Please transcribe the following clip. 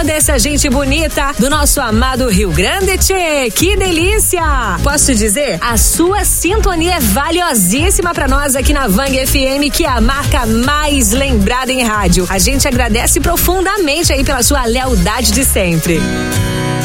toda essa gente bonita do nosso amado Rio Grande, tchê. Que delícia! Posso dizer, a sua sintonia é valiosíssima pra nós aqui na Vang FM, que é a marca mais lembrada em rádio. A gente agradece profundamente aí pela sua lealdade de sempre.